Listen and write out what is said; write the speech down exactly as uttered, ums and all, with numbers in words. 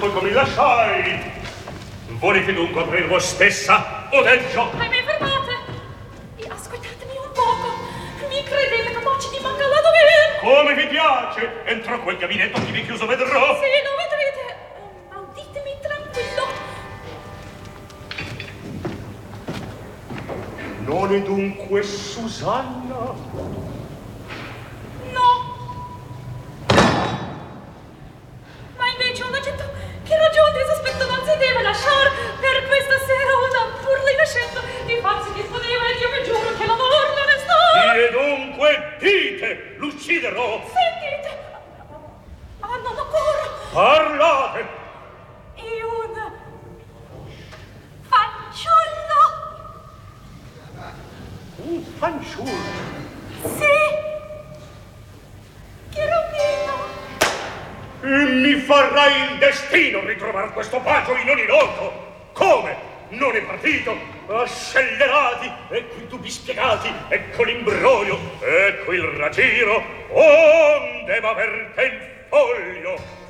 poi come lasciai? Volete dunque aprir voi stessa, odeggio? E mi fermate! E ascoltatemi un poco! Mi credete capaci di mancare la dovere? Come vi piace? Entro quel gabinetto che vi chiuso vedrò. Sì, lo vedrete! Ma uditemi tranquillo! Non è dunque Susanna? No! Ma invece un aggetto che ragione di sospetto non si deve lasciar per questa sera una burlina scelta di farsi disponibile ed io vi giuro che l'amor non è stato. E dunque dite, l'ucciderò. Sentite! Ah, non occorre! Parlate! E un fanciullo! Un fanciullo? Sì! Cherubino! E mi farà il destino ritrovar questo paggio in ogni loco. Come? Non è partito? Scellerati, ecco i dubbi spiegati, ecco l'imbroglio, ecco il raggiro, onde m'avverte il foglio.